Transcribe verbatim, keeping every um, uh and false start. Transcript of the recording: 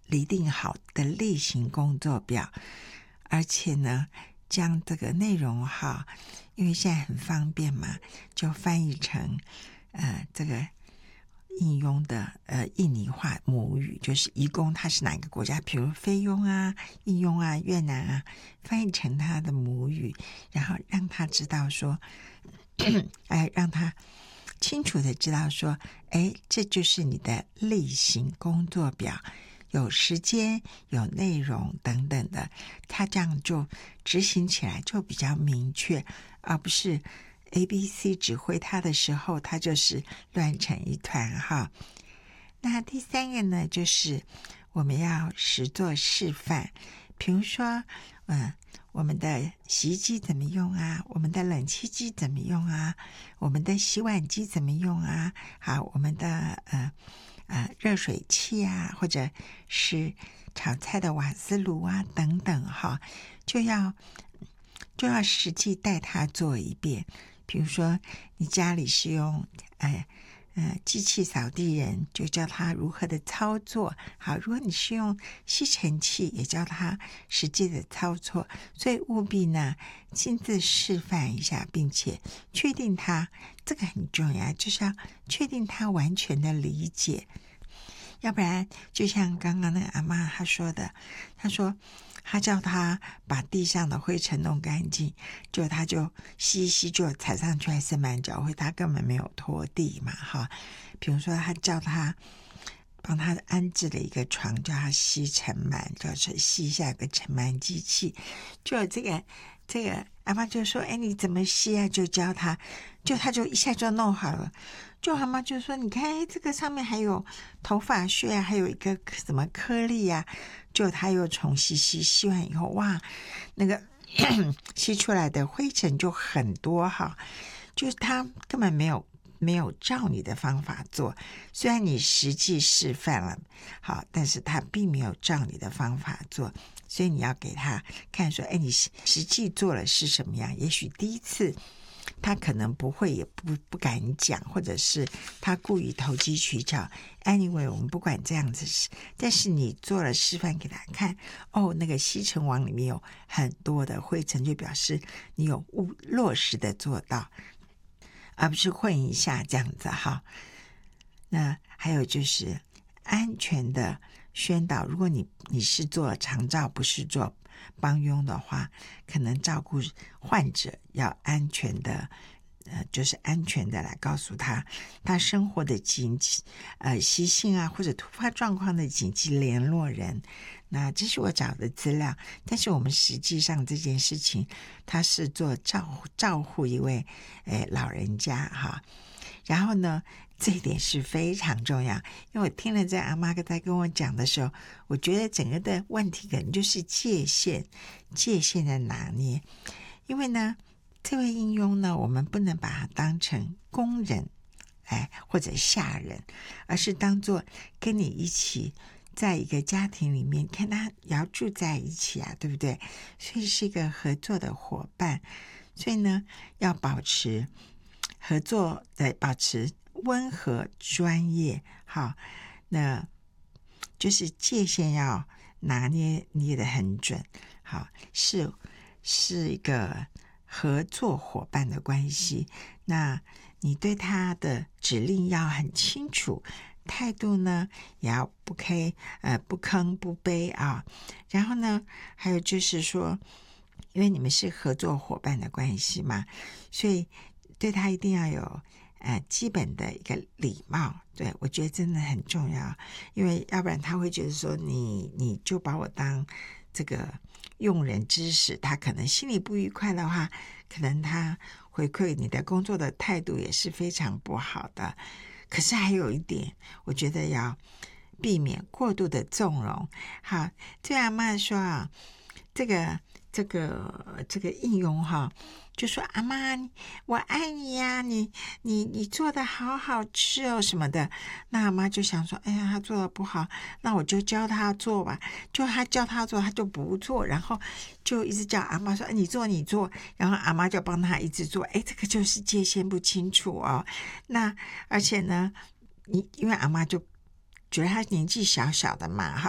拟定好的例行工作表，而且呢将这个内容哈，因为现在很方便嘛，就翻译成呃这个应用的呃印尼话母语，就是移工他是哪个国家，比如菲佣啊、印佣啊、越南啊，翻译成他的母语，然后让他知道说哎，让他清楚的知道说，哎，这就是你的例行工作表，有时间、有内容等等的，他这样就执行起来就比较明确，而不是 A B C 指挥他的时候，他就是乱成一团哈。那第三个呢，就是我们要实做示范，比如说，嗯。我们的洗衣机怎么用啊？我们的冷气机怎么用啊？我们的洗碗机怎么用啊？好，我们的呃呃热水器啊，或者是炒菜的瓦斯炉啊等等哈，就要就要实际带他做一遍。比如说你家里是用哎呃，机器扫地人，就教他如何的操作。好，如果你是用吸尘器，也教他实际的操作。所以务必呢，亲自示范一下，并且确定他，这个很重要，就是要确定他完全的理解。要不然，就像刚刚那个阿嬷她说的，她说她叫他把地上的灰尘弄干净，就他就吸一吸，就踩上去还是满脚灰，他根本没有拖地嘛哈。比如说他叫他帮他安置了一个床，叫他吸尘螨，就是吸一下有个尘螨机器，就这个这个阿嬷就说，哎，你怎么吸啊？就教他，就他就一下就弄好了。就阿嬷就说，你看这个上面还有头发屑啊，还有一个什么颗粒啊，就他又重吸吸吸完以后，哇，那个吸出来的灰尘就很多哈，就是他根本没有没有照你的方法做，虽然你实际示范了好，但是他并没有照你的方法做，所以你要给他看说，哎，你实际做了是什么样。也许第一次他可能不会，也不不敢讲，或者是他故意投机取巧。Anyway， 我们不管这样子，但是你做了示范给他看，哦，那个吸尘网里面有很多的灰尘，就表示你有落实的做到，而不是混一下这样子哈。那还有就是安全的宣导，如果你你是做长照，不是做帮佣的话，可能照顾患者要安全的，呃，就是安全的来告诉他他生活的紧急呃习性啊，或者突发状况的紧急联络人。那这是我找的资料，但是我们实际上这件事情，他是做照照护一位诶老人家哈，然后呢，这一点是非常重要，因为我听了这阿妈在跟我讲的时候，我觉得整个的问题可能就是界限，界限的拿捏。因为呢，这位应佣呢，我们不能把他当成工人，哎，或者下人，而是当作跟你一起在一个家庭里面，看他也要住在一起啊，对不对？所以是一个合作的伙伴，所以呢，要保持合作的，保持温和专业，好，那就是界限要拿捏捏得很准，好，是是一个合作伙伴的关系。那你对他的指令要很清楚，态度呢也要不吭呃不吭不卑啊。然后呢，还有就是说，因为你们是合作伙伴的关系嘛，所以对他一定要有呃基本的一个礼貌。对，我觉得真的很重要，因为要不然他会觉得说你你就把我当这个用人之使，他可能心里不愉快的话，可能他回馈你的工作的态度也是非常不好的。可是还有一点，我觉得要避免过度的纵容。好，这阿嬷说啊，这个这个这个应用哈，就说阿嬷，我爱你呀、啊，你你你做的好好吃哦什么的。那阿嬷就想说，哎呀，他做的不好，那我就教他做吧。就他教他做，他就不做，然后就一直叫阿嬷说，哎，你做你做，然后阿嬷就帮他一直做。哎，这个就是界限不清楚哦。那而且呢，你因为阿嬷就觉得他年纪小小的嘛，哈。